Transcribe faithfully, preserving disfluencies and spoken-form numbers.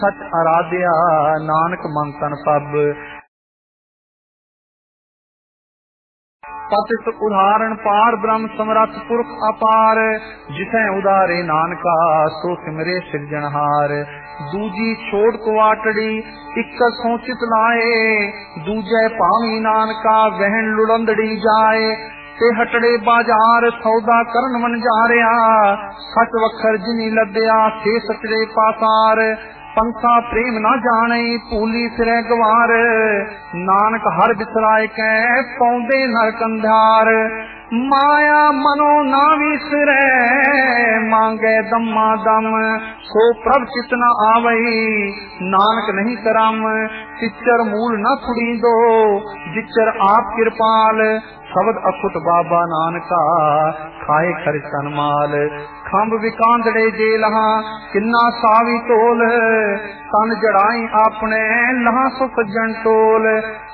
सच आराध्या नानक मन तन पब। पतित उदाहरण पार ब्रह्म समरथ पुरख अपार। जिसे उदारे नानका सो सिमरे सिरजनहार। दूजी छोड़ कुआटड़ी इक सोचित लाए। दूजे पावी नानका वहन लुड़ंदड़ी जाए। ते हटड़े बाजार सौदा करन मन जा रहा। सच वखर जिनी लद्या से सचड़े पासार। पंखा प्रेम ना जाने भूली फिरे गवार। नानक हर बिसराए कै पौंदे नरक अंधार। माया मनो ना विसरे मांगे दम्मा दम। सो प्रभ चित न आवई नानक नहीं करम। चिच्चर मूल न फुड़ी दो जिच्चर आप कृपाल। शब्द अखुट बाबा नानका खाए खर सनमाल। खंभ विकांदड़े जे लहा किन्ना सावी तोल। तन जड़ाई आपने लहा सो सज्जन टोल।